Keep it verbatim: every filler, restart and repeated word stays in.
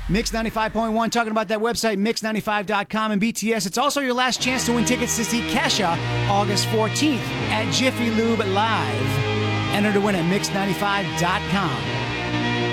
Mix ninety-five point one, talking about that website, mix ninety-five dot com and B T S. It's also your last chance to win tickets to see Kesha August fourteenth at Jiffy Lube Live. Enter to win at mix ninety-five dot com.